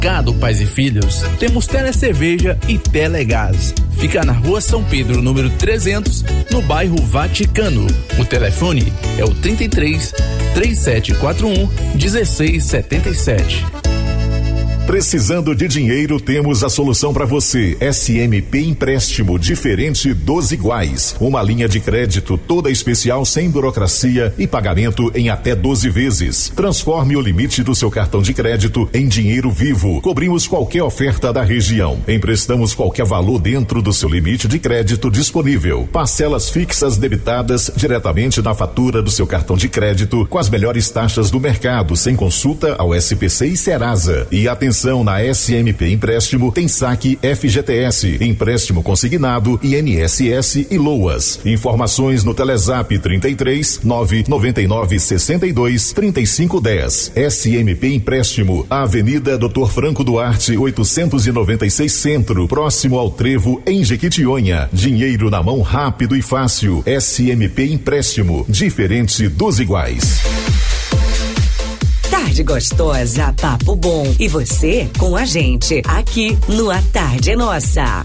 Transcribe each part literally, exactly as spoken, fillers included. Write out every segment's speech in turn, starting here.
Supermercado Pais e Filhos, temos Telecerveja e Telegás. Fica na Rua São Pedro, número trezentos, no bairro Vaticano. O telefone é o trinta e três, três sete quatro um, um seis sete sete. Precisando de dinheiro, temos a solução para você. S M P Empréstimo, diferente dos iguais. Uma linha de crédito toda especial, sem burocracia e pagamento em até doze vezes. Transforme o limite do seu cartão de crédito em dinheiro vivo. Cobrimos qualquer oferta da região. Emprestamos qualquer valor dentro do seu limite de crédito disponível. Parcelas fixas debitadas diretamente na fatura do seu cartão de crédito, com as melhores taxas do mercado, sem consulta ao S P C e Serasa. E atenção, na S M P Empréstimo tem saque F G T S, empréstimo consignado, I N S S e LOAS. Informações no Telezap trinta e três, nove nove nove, sessenta e dois, trinta e cinco dez. S M P Empréstimo, Avenida doutor Franco Duarte, oitocentos e noventa e seis Centro, próximo ao Trevo, em Jequitinhonha. Dinheiro na mão rápido e fácil. S M P Empréstimo, diferente dos iguais. Tarde gostosa, papo bom. E você com a gente aqui no A Tarde é Nossa.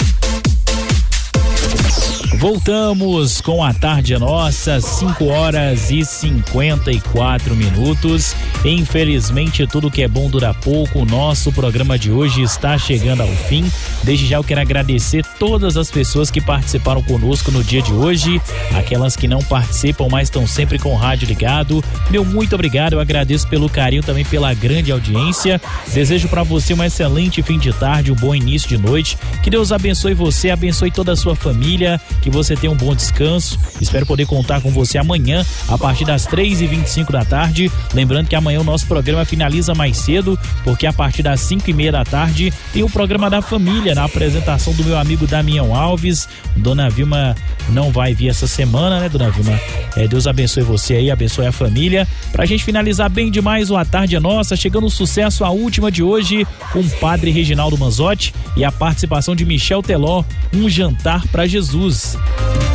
Voltamos com A Tarde é Nossa, cinco horas e cinquenta e quatro minutos. Infelizmente, tudo que é bom dura pouco. O nosso programa de hoje está chegando ao fim. Desde já eu quero agradecer todas as pessoas que participaram conosco no dia de hoje, aquelas que não participam, mas estão sempre com o rádio ligado. Meu muito obrigado, eu agradeço pelo carinho, também pela grande audiência. Desejo para você um excelente fim de tarde, um bom início de noite. Que Deus abençoe você, abençoe toda a sua família, que você tenha um bom descanso. Espero poder contar com você amanhã, a partir das três e vinte e cinco da tarde. Lembrando que amanhã o nosso programa finaliza mais cedo, porque a partir das cinco e meia da tarde tem o programa da família, na apresentação do meu amigo Damião Alves. Dona Vilma não vai vir essa semana, né, Dona Vilma? É, Deus abençoe você aí, abençoe a família. Pra gente finalizar bem demais o A Tarde é Nossa, chegando o sucesso, a última de hoje, com o Padre Reginaldo Manzotti e a participação de Michel Teló, Um Jantar pra Jesus.